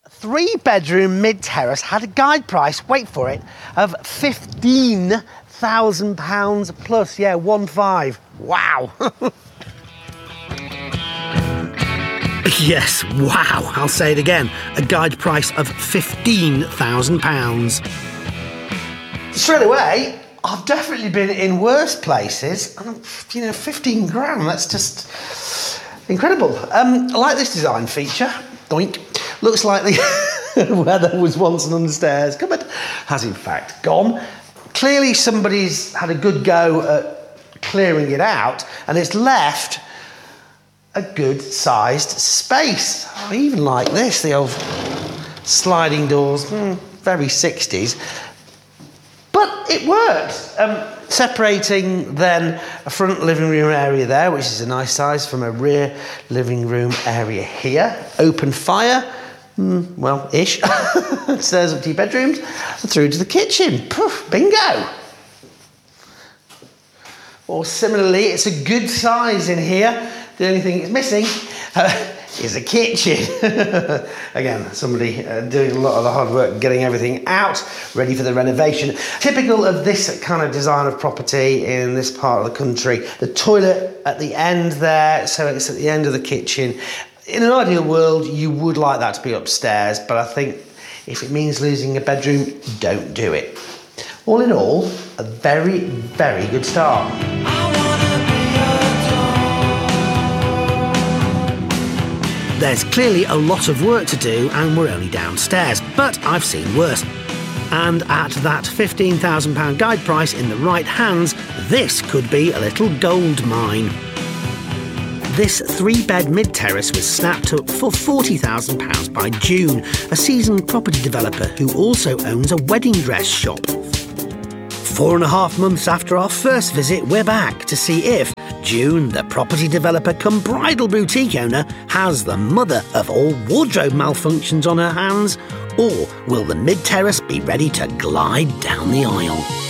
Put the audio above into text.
three-bedroom mid-terrace had a guide price, wait for it, of £15,000 plus. Yeah, 1-5. Wow. Yes, wow. I'll say it again. A guide price of £15,000. Straight away, I've definitely been in worse places. And, 15 grand, that's just incredible. I like this design feature. Doink. Looks like where there was once an understairs cupboard has in fact gone. Clearly somebody's had a good go at clearing it out and it's left a good sized space. I even like this, the old sliding doors, very 60s. But it works. Separating then a front living room area there, which is a nice size, from a rear living room area here. Open fire, well-ish. Stairs up to your bedrooms, through to the kitchen. Poof, bingo. Or similarly, it's a good size in here. The only thing it's missing is a kitchen. Again, somebody doing a lot of the hard work, getting everything out, ready for the renovation. Typical of this kind of design of property in this part of the country. The toilet at the end there, so it's at the end of the kitchen. In an ideal world, you would like that to be upstairs, but I think if it means losing a bedroom, don't do it. All in all, a very, very good start. There's clearly a lot of work to do and we're only downstairs, but I've seen worse. And at that £15,000 guide price in the right hands, this could be a little gold mine. This three-bed mid-terrace was snapped up for £40,000 by June, a seasoned property developer who also owns a wedding dress shop. 4.5 months after our first visit, we're back to see if June, the property developer come bridal boutique owner, has the mother of all wardrobe malfunctions on her hands, or will the mid-terrace be ready to glide down the aisle?